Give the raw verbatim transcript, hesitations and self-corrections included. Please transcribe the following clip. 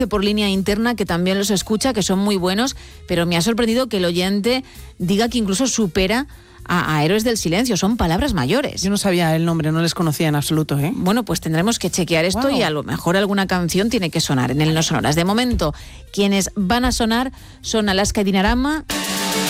por línea interna que también los escucha, que son muy buenos, pero me ha sorprendido que el oyente diga que incluso supera a, a Héroes del Silencio. Son palabras mayores. Yo no sabía el nombre, no les conocía en absoluto, ¿eh? Bueno, pues tendremos que chequear esto. Wow. Y a lo mejor alguna canción tiene que sonar en el No Sonoras. De momento, quienes van a sonar son Alaska y Dinarama,